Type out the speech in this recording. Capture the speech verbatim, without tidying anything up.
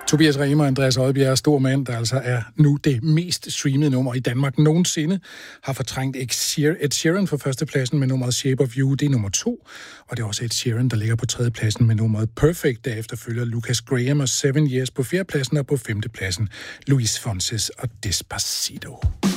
Tobias Rahim og Andreas Odbjerg, stor mand, der altså er nu det mest streamede nummer i Danmark nogensinde, har fortrængt Ed Sheeran for førstepladsen med nummeret Shape of You, det er nummer to, og det er også Ed Sheeran, der ligger på tredjepladsen med nummeret Perfect. Derefter følger Lucas Graham og Seven Years på fjerdepladsen, og på femtepladsen Luis Fonsi og Despacito.